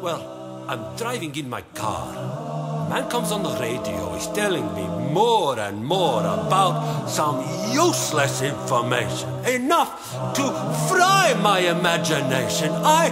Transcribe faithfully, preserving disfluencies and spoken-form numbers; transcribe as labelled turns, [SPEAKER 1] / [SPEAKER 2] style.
[SPEAKER 1] Well, I'm driving in my car. A man comes on the radio. He's telling me more and more about some useless information. Enough to fry my imagination. I